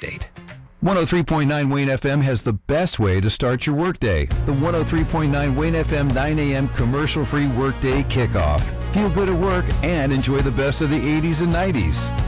state. 103.9 Wayne FM has the best way to start your workday. The 103.9 Wayne FM 9 a.m. commercial-free workday kickoff. Feel good at work and enjoy the best of the 80s and 90s.